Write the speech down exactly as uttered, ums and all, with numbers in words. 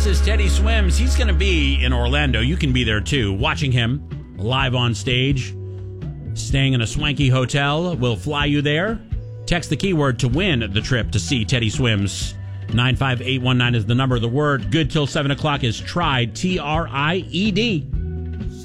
This is Teddy Swims. He's going to be in Orlando. You can be there too, watching him live on stage, staying in a swanky hotel. We'll fly you there. Text the keyword to win the trip to see Teddy Swims. nine five eight one nine is the number. The word good till seven o'clock is tried, T R I E D.